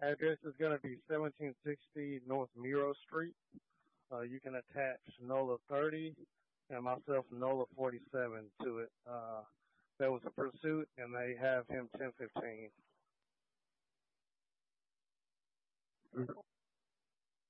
Address is going to be 1760 North Miro Street. You can attach NOLA 30 and myself NOLA 47 to it. There was a pursuit, and they have him 1015.